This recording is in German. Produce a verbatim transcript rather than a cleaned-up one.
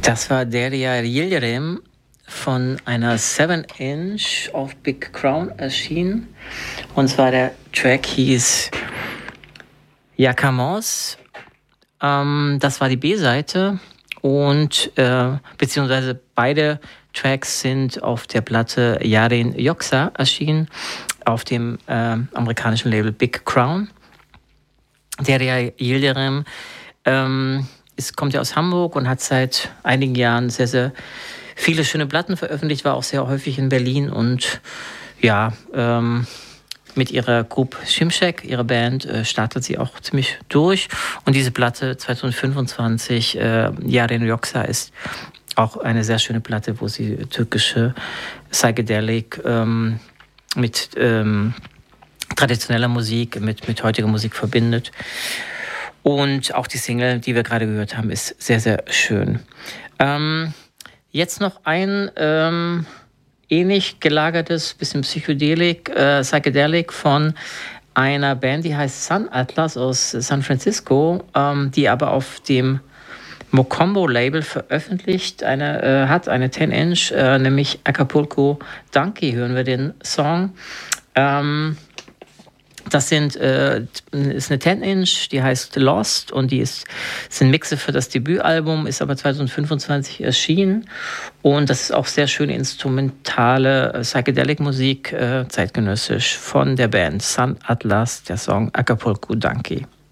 Das war Derya Yildirim von einer seven inch auf Big Crown erschienen. Und zwar der Track hieß Yakamos. Ähm, das war die B-Seite. Und äh, beziehungsweise beide Tracks sind auf der Platte Yarin Yoksa erschienen, auf dem äh, amerikanischen Label Big Crown. Derya Yildirim ähm, ist, kommt ja aus Hamburg und hat seit einigen Jahren sehr, sehr viele schöne Platten veröffentlicht, war auch sehr häufig in Berlin und ja, ähm, mit ihrer Gruppe Shimshek, ihrer Band, äh, startet sie auch ziemlich durch. Und diese Platte zwanzig fünfundzwanzig, äh, Yarin Yoksa, ist auch eine sehr schöne Platte, wo sie türkische Psychedelic ähm, mit ähm, traditioneller Musik, mit, mit heutiger Musik verbindet. Und auch die Single, die wir gerade gehört haben, ist sehr, sehr schön. Ähm, jetzt noch ein ähm, ähnlich gelagertes, bisschen Psychedelik, äh, Psychedelic von einer Band, die heißt Sun Atlas aus San Francisco, ähm, die aber auf dem Mocombo-Label veröffentlicht eine, äh, hat, eine ten inch, äh, nämlich Acapulco Donkey, hören wir den Song. Ähm, Das sind, äh, ist eine ten inch, die heißt Lost und die ist, sind Mixe für das Debütalbum, ist aber zwanzig fünfundzwanzig erschienen und das ist auch sehr schöne instrumentale äh, Psychedelic-Musik, äh, zeitgenössisch von der Band Sun Atlas, der Song Acapulco Donkey.